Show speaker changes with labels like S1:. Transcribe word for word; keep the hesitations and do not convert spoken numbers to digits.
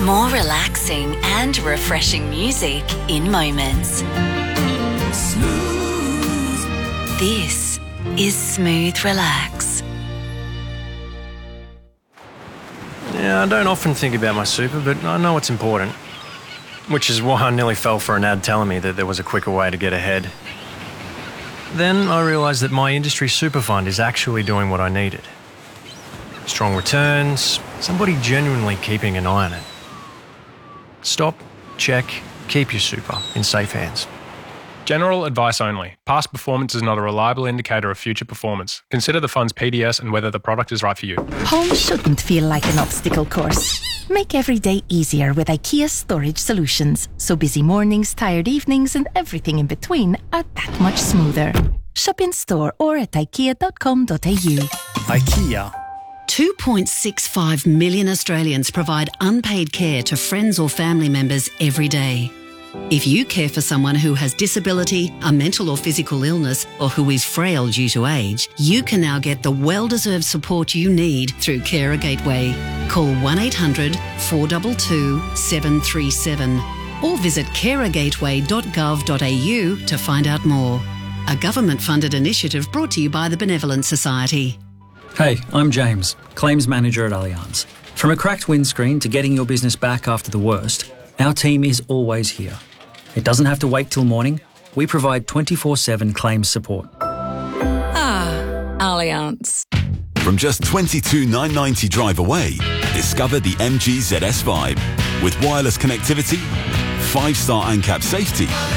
S1: More relaxing and refreshing music in moments. Smooth. This is Smooth Relax.
S2: Yeah, I don't often think about my super, but I know it's important. Which is why I nearly fell for an ad telling me that there was a quicker way to get ahead. Then I realised that my industry super fund is actually doing what I needed. Strong returns, somebody genuinely keeping an eye on it. Stop, check, keep your super in safe hands.
S3: General advice only. Past performance is not a reliable indicator of future performance. Consider the fund's P D S and whether the product is right for you.
S4: Home shouldn't feel like an obstacle course. Make every day easier with IKEA storage solutions, so busy mornings, tired evenings and everything in between are that much smoother. Shop in store or at ikea dot com dot a u.
S5: IKEA.
S6: two point six five million Australians provide unpaid care to friends or family members every day. If you care for someone who has disability, a mental or physical illness, or who is frail due to age, you can now get the well-deserved support you need through Carer Gateway. Call one eight hundred four two two seven three seven or visit carer gateway dot gov dot a u to find out more. A government-funded initiative brought to you by the Benevolent Society.
S5: Hey, I'm James, Claims Manager at Allianz. From a cracked windscreen to getting your business back after the worst, our team is always here. It doesn't have to wait till morning. We provide twenty-four seven claims support.
S7: Ah, Allianz.
S8: From just twenty-two thousand nine hundred ninety drive away, discover the M G Z S Vibe. With wireless connectivity, five-star ANCAP safety